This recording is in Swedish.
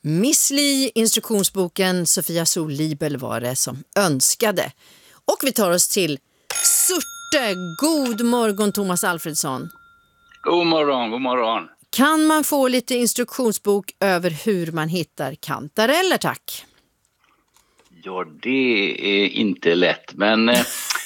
Miss Li, instruktionsboken Sofia Sol-Libel var det som önskade. Och vi tar oss till Surte. God morgon Thomas Alfredsson. God morgon, god morgon. Kan man få lite instruktionsbok över hur man hittar kantareller, tack? Ja, det är inte lätt, men